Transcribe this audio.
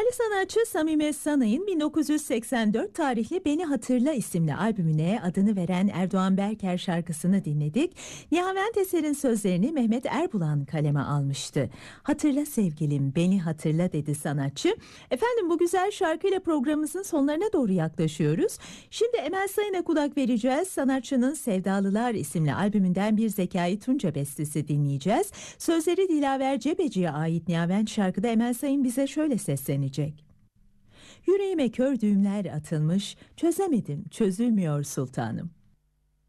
Yerli sanatçı Samime Sanay'ın 1984 tarihli Beni Hatırla isimli albümüne adını veren Erdoğan Berker şarkısını dinledik. Nihavent Eser'in sözlerini Mehmet Erbulan kaleme almıştı. Hatırla sevgilim, beni hatırla dedi sanatçı. Efendim, bu güzel şarkıyla programımızın sonlarına doğru yaklaşıyoruz. Şimdi Emel Sayın'a kulak vereceğiz. Sanatçının Sevdalılar isimli albümünden bir Zekai Tunca bestesi dinleyeceğiz. Sözleri Dilaver Cebeci'ye ait Nihavent şarkıda Emel Sayın bize şöyle seslenecek. Yüreğime kör düğümler atılmış, çözemedim, çözülmüyor sultanım.